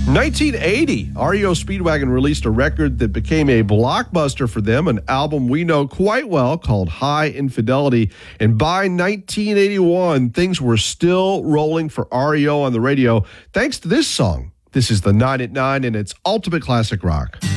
1980, REO Speedwagon released a record that became a blockbuster for them, an album we know quite well called High Infidelity. And by 1981, things were still rolling for REO on the radio, thanks to this song. This is the 9 at 9, and it's ultimate classic rock.